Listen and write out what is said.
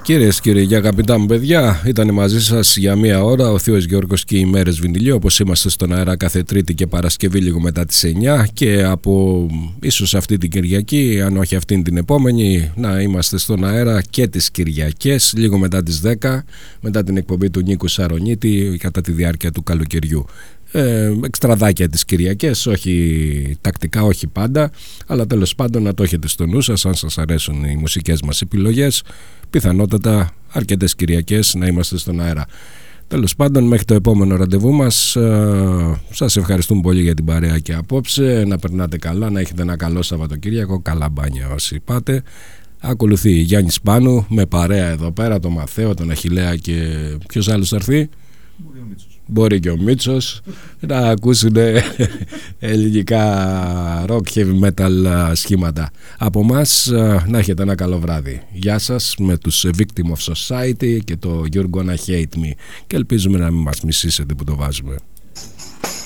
Κυρίες και κύριοι, αγαπητά μου παιδιά, ήταν μαζί σας για μία ώρα ο Θείος Γιώργος και οι μέρες βινιλίου, όπως είμαστε στον αέρα κάθε Τρίτη και Παρασκευή λίγο μετά τις 9, και από ίσως αυτή την Κυριακή, αν όχι αυτήν την επόμενη, να είμαστε στον αέρα και τις Κυριακές λίγο μετά τις 10, μετά την εκπομπή του Νίκου Σαρονίτη κατά τη διάρκεια του καλοκαιριού. Εξτραδάκια τις Κυριακές, όχι τακτικά, όχι πάντα, αλλά τέλος πάντων να το έχετε στο νου σας. Αν σας αρέσουν οι μουσικές μας επιλογές, πιθανότατα αρκετές Κυριακές να είμαστε στον αέρα. Τέλος πάντων, μέχρι το επόμενο ραντεβού μας, σας ευχαριστούμε πολύ για την παρέα και απόψε. Να περνάτε καλά, να έχετε ένα καλό Σαββατοκύριακο, καλά μπάνια όσοι πάτε. Ακολουθεί Γιάννης Πάνου με παρέα εδώ πέρα, τον Μαθαίο, τον Αχιλλέα και ποιος άλλος θα έρθει? Μπορεί και ο Μίτσος να ακούσουν ελληνικά rock, heavy metal σχήματα. Από μας να έχετε ένα καλό βράδυ. Γεια σας με τους Victim of Society και το You're Gonna Hate Me, και ελπίζουμε να μην μας μισήσετε που το βάζουμε.